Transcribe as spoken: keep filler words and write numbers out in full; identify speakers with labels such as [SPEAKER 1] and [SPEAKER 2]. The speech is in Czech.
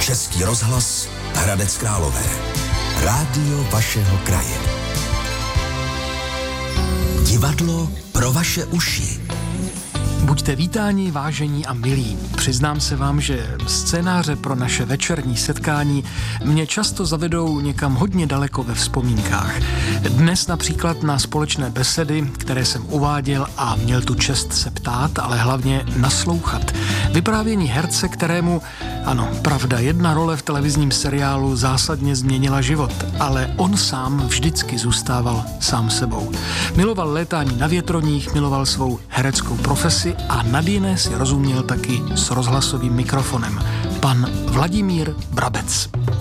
[SPEAKER 1] Český rozhlas Hradec Králové. Rádio vašeho kraje. Divadlo pro vaše uši.
[SPEAKER 2] Buďte vítáni, vážení a milí. Přiznám se vám, že scénáře pro naše večerní setkání mě často zavedou někam hodně daleko ve vzpomínkách. Dnes například na společné besedy, které jsem uváděl a měl tu čest se ptát, ale hlavně naslouchat. Vyprávění herce, kterému, ano, pravda, jedna role v televizním seriálu zásadně změnila život, ale on sám vždycky zůstával sám sebou. Miloval létání na větroních, miloval svou hereckou profesi a nad jiné si rozuměl taky s rozhlasovým mikrofonem. Pan Vladimír Brabec.